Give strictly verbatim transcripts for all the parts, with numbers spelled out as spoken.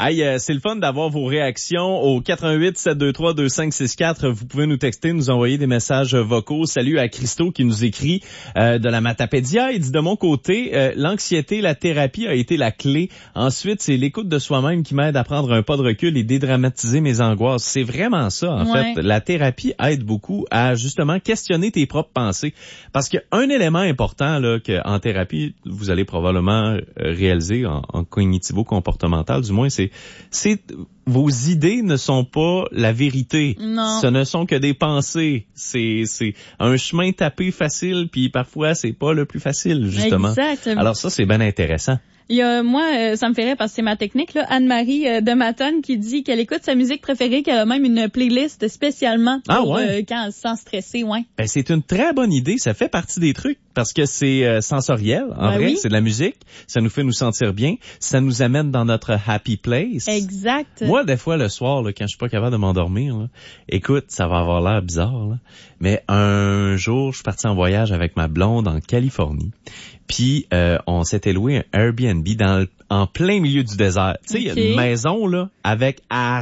Hey, euh, c'est le fun d'avoir vos réactions au quatre un huit sept deux trois deux cinq six quatre. Vous pouvez nous texter, nous envoyer des messages vocaux. Salut à Christo qui nous écrit euh, de la Matapédia. Il dit de mon côté, euh, l'anxiété, la thérapie a été la clé. Ensuite, c'est l'écoute de soi-même qui m'aide à prendre un pas de recul et dédramatiser mes angoisses. C'est vraiment ça, en ouais. fait. La thérapie aide beaucoup à justement questionner tes propres pensées. Parce qu'un élément important là qu'en thérapie, vous allez probablement réaliser en, en cognitivo-comportemental, du moins, c'est c'est vos idées ne sont pas la vérité. Non. Ce ne sont que des pensées. C'est c'est un chemin tapé facile, puis parfois c'est pas le plus facile justement. Exact. Alors ça c'est bien intéressant. Il y a, moi, euh, ça me fait rire parce que c'est ma technique, là. Anne-Marie euh, de Matane qui dit qu'elle écoute sa musique préférée, qu'elle a même une playlist spécialement pour ah ouais. euh, quand elle se sent stressée, ouais. Ben, c'est une très bonne idée. Ça fait partie des trucs parce que c'est euh, sensoriel. En ben vrai, oui. c'est de la musique. Ça nous fait nous sentir bien. Ça nous amène dans notre happy place. Exact. Moi, des fois, le soir, là, quand je suis pas capable de m'endormir, là, écoute, ça va avoir l'air bizarre, là, mais un jour, je suis parti en voyage avec ma blonde en Californie. Puis euh, on s'était loué un Airbnb dans le, en plein milieu du désert. Tu sais, il okay. y a une maison là avec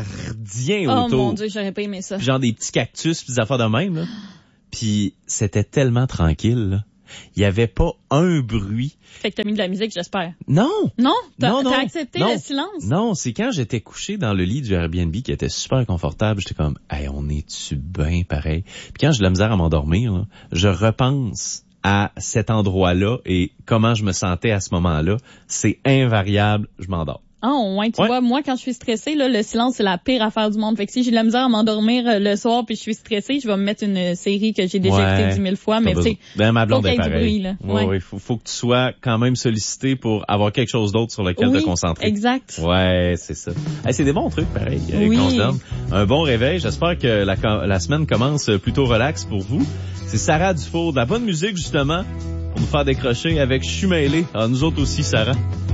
ardien oh, autour. Oh mon Dieu, j'aurais pas aimé ça. Puis genre des petits cactus, puis des affaires de même. Là. Puis c'était tellement tranquille. Là. Il y avait pas un bruit. Fait que t'as mis de la musique, j'espère. Non. Non? T'as, non, non, t'as accepté non. le silence? Non, c'est quand j'étais couché dans le lit du Airbnb qui était super confortable, j'étais comme, hey, on est-tu bien pareil? Puis quand j'ai de la misère à m'endormir, là, je repense à cet endroit-là et comment je me sentais à ce moment-là. C'est invariable, je m'endors. Ah, oh, ouais, tu ouais. vois, moi, quand je suis stressée, là, le silence, c'est la pire affaire du monde. Fait que si j'ai de la misère à m'endormir euh, le soir puis je suis stressée, je vais me mettre une série que j'ai déjà ouais. écoutée dix mille fois, mais tu sais, ben, ma blonde faut qu'il y ait est pareil. du bruit, là. Ouais, ouais. ouais, faut, faut que tu sois quand même sollicité pour avoir quelque chose d'autre sur lequel oui, te concentrer. exact. Ouais, c'est ça. Hey, c'est des bons trucs, pareil, oui. qu'on se donne. Un bon réveil. J'espère que la, la semaine commence plutôt relax pour vous. C'est Sarah Dufour, de la bonne musique, justement, pour nous faire décrocher avec Je suis mêlé. Alors, nous autres aussi, Sarah.